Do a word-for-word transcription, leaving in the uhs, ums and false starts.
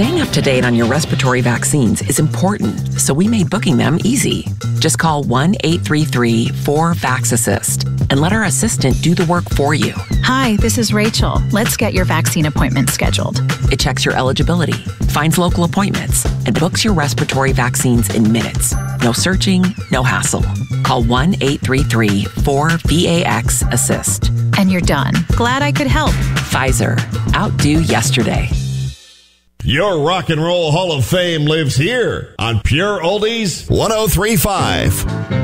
Staying up to date on your respiratory vaccines is important, so we made booking them easy. Just call one eight three three four VAX-ASSIST and let our assistant do the work for you. Hi, this is Rachel. Let's get your vaccine appointment scheduled. It checks your eligibility, finds local appointments, and books your respiratory vaccines in minutes. No searching, no hassle. Call one eight three three four VAX-ASSIST. And you're done. Glad I could help. Pfizer. Outdo yesterday. Your Rock and Roll Hall of Fame lives here on Pure Oldies one oh three point five.